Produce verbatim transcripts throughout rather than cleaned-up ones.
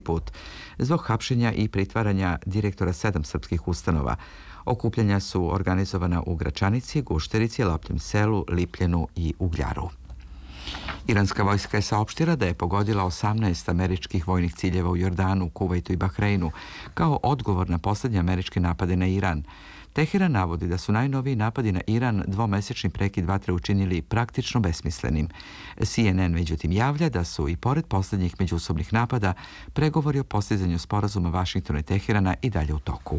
put zbog hapšenja i pritvaranja direktora sedam srpskih ustanova. Okupljanja su organizovana u Gračanici, Gušterici, Lapljem selu, Lipljenu i Ugljaru. Iranska vojska je saopštila da je pogodila osamnaest američkih vojnih ciljeva u Jordanu, Kuvajtu i Bahreinu kao odgovor na poslednje američke napade na Iran. Teheran navodi da su najnoviji napadi na Iran dvomesečni prekid vatre učinili praktično besmislenim. C N N međutim javlja da su i pored posljednjih međusobnih napada pregovori o postizanju sporazuma Vašingtona i Teherana i dalje u toku.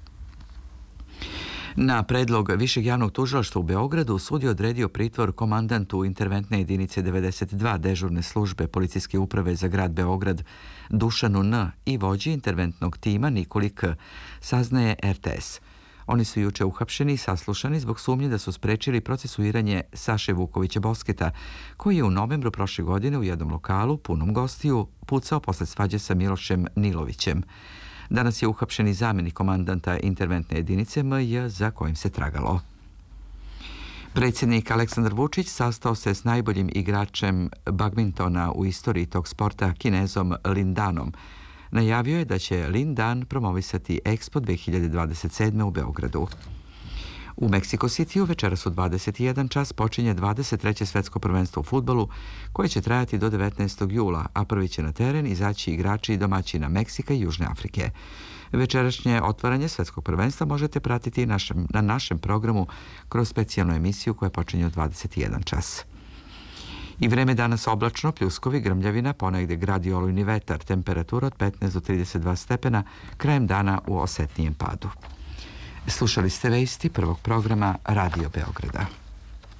Na predlog Višeg javnog tužilaštva u Beogradu sud je odredio pritvor komandantu interventne jedinice devedeset dva dežurne službe policijske uprave za grad Beograd Dušanu N. i vođi interventnog tima Nikoli K. saznaje R T S. Oni su juče uhapšeni i saslušani zbog sumnje da su sprečili procesuiranje Saše Vukovića Bosketa, koji je u novembru prošle godine u jednom lokalu, punom gostiju, pucao posle svađe sa Milošem Nilovićem. Danas je uhapšeni zamjenik komandanta interventne jedinice M J za kojim se tragalo. Predsjednik Aleksandar Vučić sastao se s najboljim igračem badmintona u istoriji tog sporta, Kinezom Lin Danom. Najavio je da će Lin Dan promovisati Expo dve hiljade dvadeset sedme u Beogradu. U Meksiko Cityu večeras u dvadeset jedan čas počinje dvadeset treće svetsko prvenstvo u fudbalu koje će trajati do devetnaestog jula, a prvi će na teren izaći igrači domaćina Meksika i Južne Afrike. Večerašnje otvaranje svetskog prvenstva možete pratiti našem, na našem programu kroz specijalnu emisiju koja počinje u dvadeset jedan čas. I vreme danas oblačno, pljuskovi, grmljavina, ponegde grad i olujni vetar, temperatura od petnaest do trideset dva stepena, krajem dana u osetnijem padu. Slušali ste vesti prvog programa Radio Beograda.